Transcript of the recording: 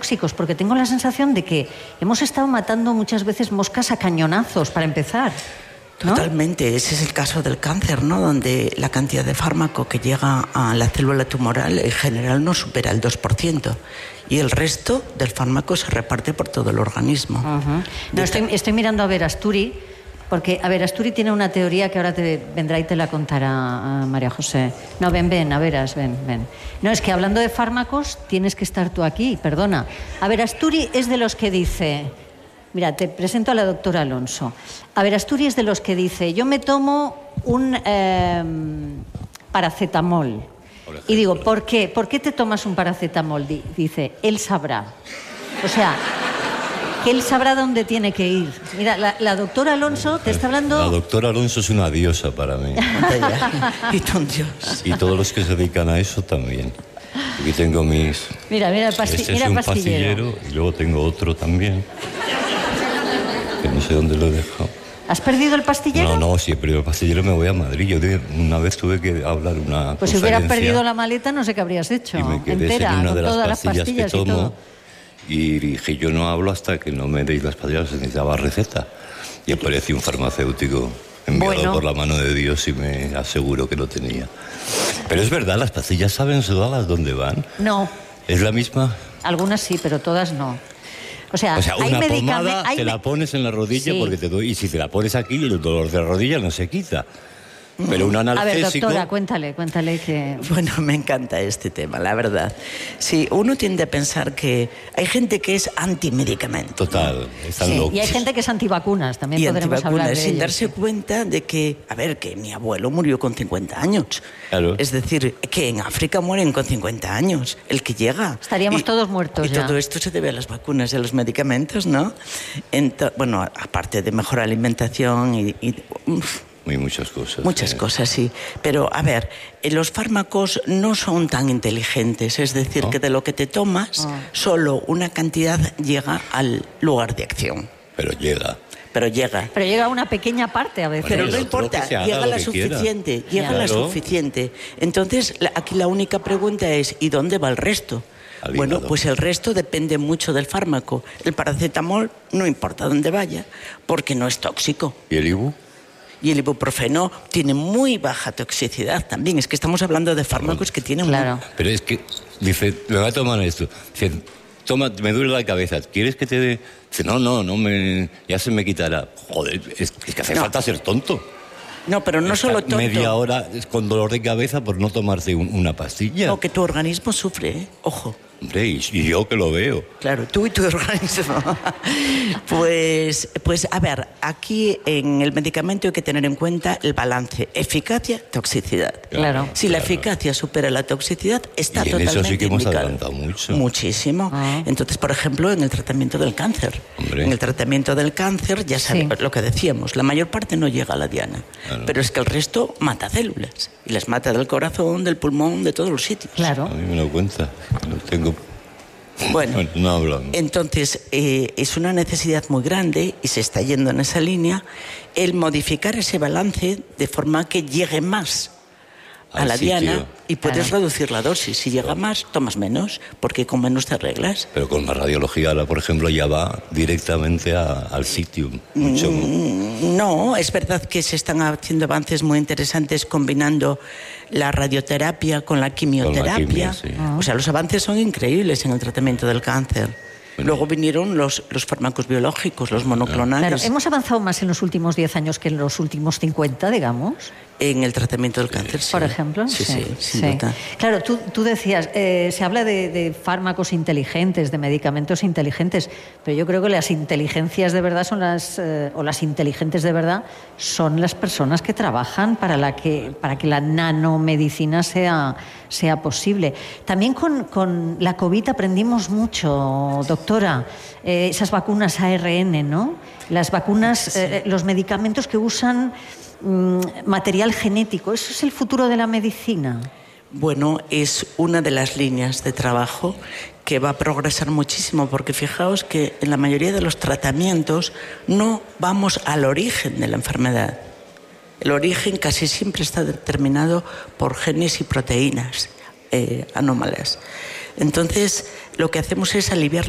tóxicos? Porque tengo la sensación de que hemos estado matando muchas veces moscas a cañonazos, para empezar, ¿no? Totalmente, ese es el caso del cáncer, ¿no? Donde la cantidad de fármaco que llega a la célula tumoral en general no supera el 2%. Y el resto del fármaco se reparte por todo el organismo. No, estoy mirando a Verasturi, porque Verasturi tiene una teoría que ahora te vendrá y te la contará María José. No, ven, a veras, ven. No, es que hablando de fármacos tienes que estar tú aquí, perdona. Verasturi es de los que dice... Mira, te presento a la doctora Alonso. Verasturi es de los que dice, yo me tomo un paracetamol. Y digo, ¿por qué? ¿Por qué te tomas un paracetamol? Dice, él sabrá. O sea, que él sabrá dónde tiene que ir. Mira, la doctora Alonso te está hablando... La doctora Alonso es una diosa para mí. Y ton Dios. Y todos los que se dedican a eso también. Aquí tengo mis... Mira, este es un pastillero y luego tengo otro también. Que no sé dónde lo he dejado. ¿Has perdido el pastillero? No, si he perdido el pastillero me voy a Madrid. Yo una vez tuve que hablar una Pues si hubieras perdido la maleta no sé qué habrías hecho. Y me quedé entera, sin una de con las pastillas que tomo. Y dije, yo no hablo hasta que no me deis las pastillas, se necesitaba receta. Y apareció un farmacéutico enviado por la mano de Dios y me aseguró que lo tenía. Pero es verdad, las pastillas saben todas dónde van. No. ¿Es la misma? Algunas sí, pero todas no. O sea una pomada te la pones en la rodilla porque te duele. Y si te la pones aquí, el dolor de la rodilla no se quita. Pero un analgésico... A ver, doctora, cuéntale que... Bueno, me encanta este tema, la verdad. Sí, uno tiende a pensar que hay gente que es antimedicamento. Total, están locos. Y hay gente que es antivacunas, también podremos hablar de sin ellos, darse cuenta de que, que mi abuelo murió con 50 años. Claro. Es decir, que en África mueren con 50 años, el que llega. Estaríamos todos muertos ya. Y todo esto se debe a las vacunas y a los medicamentos, ¿no? Bueno, aparte de mejor alimentación y muchas cosas. Muchas cosas, sí. Pero, los fármacos no son tan inteligentes. Es decir, que de lo que te tomas, solo una cantidad llega al lugar de acción. Pero llega. Pero llega una pequeña parte a veces. Pero no importa, llega la suficiente. La suficiente. Entonces, aquí la única pregunta es, ¿y dónde va el resto? Bueno, pues el resto depende mucho del fármaco. El paracetamol no importa dónde vaya, porque no es tóxico. ¿Y el ibu? Y el ibuprofeno tiene muy baja toxicidad también. Es que estamos hablando de fármacos que tienen... Claro. Pero es que, dice, me va a tomar esto. Dice, toma, me duele la cabeza. ¿Quieres que te dé...? Dice, ya se me quitará. Joder, es que hace falta ser tonto. No, pero no solo tonto. Media hora con dolor de cabeza por no tomarse una pastilla. No, que tu organismo sufre, Ojo. Hombre, y yo que lo veo. Claro, tú y tu organismo. Pues aquí en el medicamento hay que tener en cuenta el balance eficacia-toxicidad. Claro. Si la eficacia supera la toxicidad, está totalmente indicado. Y en eso sí que hemos adelantado mucho. Muchísimo. Entonces, por ejemplo, en el tratamiento del cáncer. Hombre. En el tratamiento del cáncer, ya sabes lo que decíamos, la mayor parte no llega a la diana. Claro. Pero es que el resto mata células. Y las mata del corazón, del pulmón, de todos los sitios. Claro. A mí me lo cuenta. Lo tengo... Bueno, no hablamos. Entonces es una necesidad muy grande y se está yendo en esa línea el modificar ese balance de forma que llegue más a la diana y puedes reducir la dosis. Si llega más, tomas menos, porque con menos te arreglas. Pero con la radiología, ahora, por ejemplo, ya va directamente al sitio. No, es verdad que se están haciendo avances muy interesantes combinando la radioterapia con la quimioterapia. O sea, los avances son increíbles en el tratamiento del cáncer. Luego vinieron los fármacos biológicos, los monoclonales. Claro, ¿hemos avanzado más en los últimos 10 años que en los últimos 50, digamos? En el tratamiento del cáncer, sí. Por ejemplo. Sí, sin duda. Claro, tú decías, se habla de fármacos inteligentes, de medicamentos inteligentes, pero yo creo que las inteligencias de verdad son o las inteligentes de verdad son las personas que trabajan para que la nanomedicina sea posible. También con la COVID aprendimos mucho, doctora, esas vacunas ARN, ¿no? Las vacunas, los medicamentos que usan material genético. ¿Eso es el futuro de la medicina? Bueno, es una de las líneas de trabajo que va a progresar muchísimo, porque fijaos que en la mayoría de los tratamientos no vamos al origen de la enfermedad. El origen casi siempre está determinado por genes y proteínas anómalas. Entonces, lo que hacemos es aliviar